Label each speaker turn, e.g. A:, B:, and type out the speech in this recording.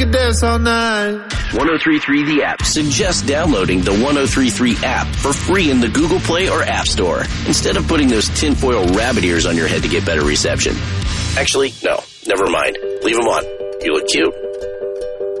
A: could dance all night.
B: 1033 The App suggests downloading the 1033 app for free in the Google Play or App Store, instead of putting those tinfoil rabbit ears on your head to get better reception. Actually, no, never mind. Leave them on. You look cute.